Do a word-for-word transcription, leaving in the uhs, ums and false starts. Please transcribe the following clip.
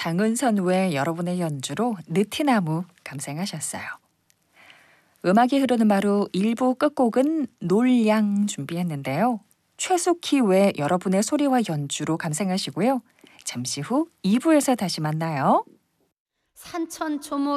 장은선 외 여러분의 연주로 느티나무 감상하셨어요. 음악이 흐르는 마루 일 부 끝곡은 놀양 준비했는데요. 최숙희 외 여러분의 소리와 연주로 감상하시고요. 잠시 후 이 부에서 다시 만나요. 산천초목